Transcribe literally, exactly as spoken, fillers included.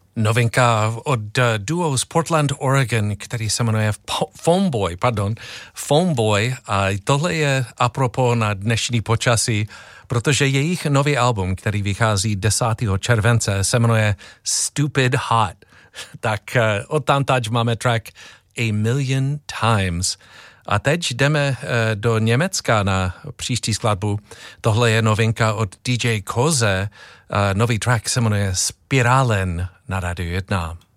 Novinka od duo z Portland, Oregon, který se jmenuje Phoneboy, pardon, Phoneboy, a tohle je apropos na dnešní počasí, protože jejich nový album, který vychází desátého července, se jmenuje Stupid Hot. Tak od tamtač máme track A Million Times. A teď jdeme do Německa na příští skladbu. Tohle je novinka od D J Koze. Nový track se jmenuje Spiralen na Rádiu jedna.